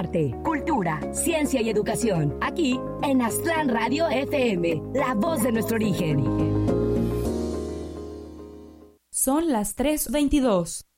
arte, cultura, ciencia y educación. Aquí en Aztlán Radio FM, la voz de nuestro origen. Son las 3:22.